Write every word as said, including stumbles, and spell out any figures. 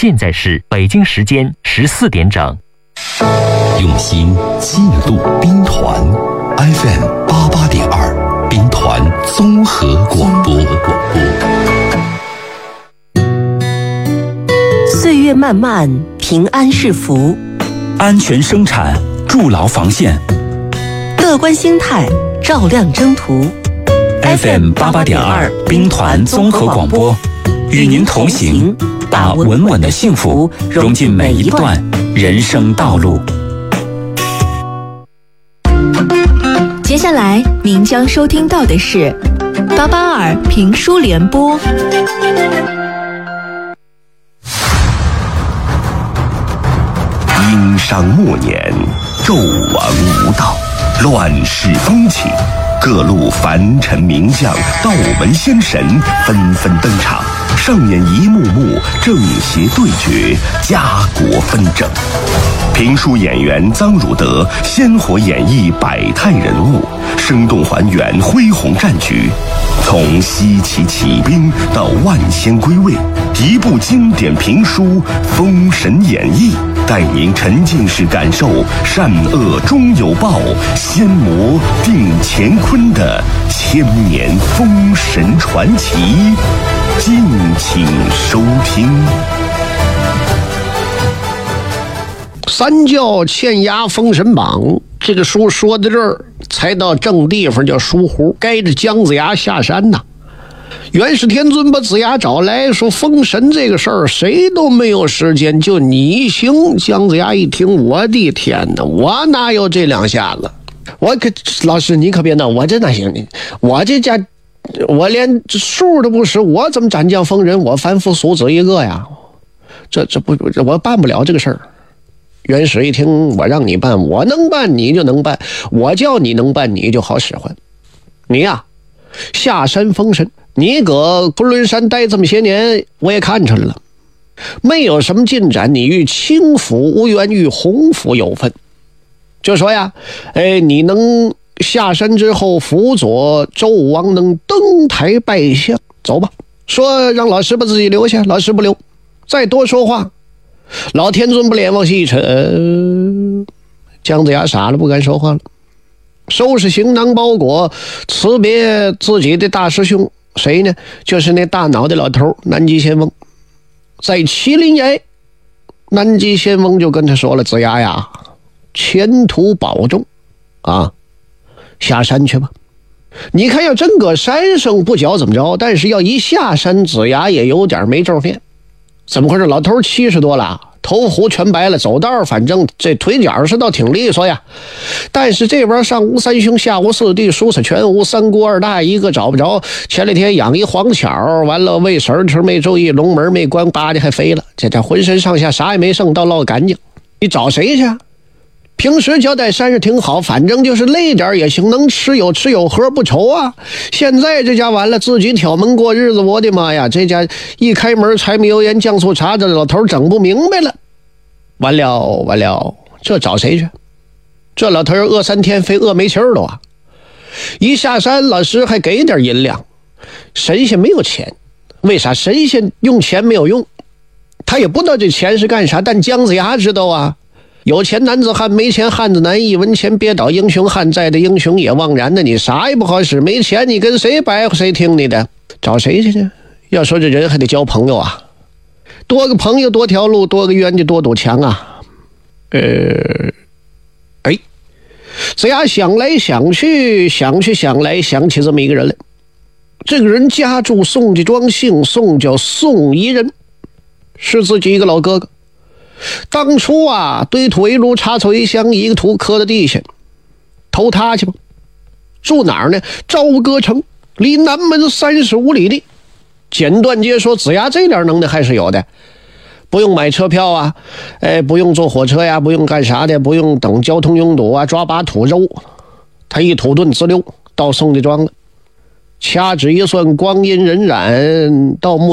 现在是北京时间十四点整。 用心记录兵团 F M 八八点二，兵团综合广播。 岁月漫漫，平安是福。 安全生产，筑牢防线。 乐观心态，照亮征途。 F M 八八点二，兵团综合广播，与您同行，把稳稳的幸福融进每一段人生道路。 接下来您将收听到的是八八二评书联播。 殷商末年，纣王无道，乱世风起，各路凡臣名将、道门仙神纷纷登场，上演一幕幕正邪对决、家国纷争。评书演员臧汝德鲜活演绎百态人物，生动还原恢宏战局。从西岐起兵到万仙归位，一部经典评书《封神演义》，带您沉浸式感受善恶终有报、仙魔定乾坤的千年封神传奇。敬请收听。 三教欠押封神榜，这个书说到这儿才到正地方，叫书湖，该着姜子牙下山呐。元始天尊把子牙找来，说封神这个事儿谁都没有时间，就你行。姜子牙一听，我的天哪，我哪有这两下子？我可老师你可别闹，我这哪行？我这家我连数都不识，我怎么斩将封人？我凡夫俗子一个呀，这这不我办不了这个事儿。元始一听，我让你办，我能办你就能办，我叫你能办你就好使唤。你呀、啊，下山封神，你搁昆仑山待这么些年，我也看出来了，没有什么进展，你与清府无缘，与洪府有份。就说呀，哎，你能下山之后辅佐周武王能登台拜相，走吧。说让老师把自己留下，老师不留，再多说话老天尊不脸往西一沉、呃、姜子牙傻了，不敢说话了，收拾行囊包裹，辞别自己的大师兄。谁呢？就是那大脑的老头南极仙翁。在麒麟崖，南极仙翁就跟他说了，子牙呀，前途保重啊，下山去吧。你看要真搁山上不脚怎么着，但是要一下山，子牙也有点没正面。怎么回事？老头七十多了，头胡全白了，走道反正这腿脚是倒挺利索呀。但是这边上无三兄，下无四弟，叔嫂全无，三姑二大一个找不着。前两天养一黄巧，完了喂食吃没注意，龙门没关，扒的还飞了。这家浑身上下啥也没剩，倒落干净。你找谁去？平时交代山上挺好，反正就是累点也行，能吃有吃有喝不愁啊。现在这家完了，自己挑门过日子，我的妈呀，这家一开门柴米油盐酱醋茶，这老头整不明白了。完了完了，这找谁去？这老头饿三天非饿没气儿了啊！一下山老师还给点银两，神仙没有钱，为啥？神仙用钱没有用，他也不知道这钱是干啥，但姜子牙知道啊。有钱男子汉，没钱汉子难，一文钱憋倒英雄汉，在的英雄也枉然的。你啥也不好使，没钱你跟谁白谁听你的，找谁去呢？要说这人还得交朋友啊，多个朋友多条路，多个冤家多堵墙啊。呃，哎，子牙想来想去，想去想来想起这么一个人来。这个人家住宋家庄，姓宋，叫宋宜人，是自己一个老哥哥。当初啊，堆土为炉，插草为香，一个土磕到地下，投他去吧。住哪儿呢？朝歌城，离南门三十五里地。简短截说，子牙这点能耐还是有的，不用买车票啊，哎，不用坐火车呀，不用干啥的，不用等交通拥堵啊，抓把土肉，他一土遁自溜到宋家庄了。掐指一算，光阴荏苒，到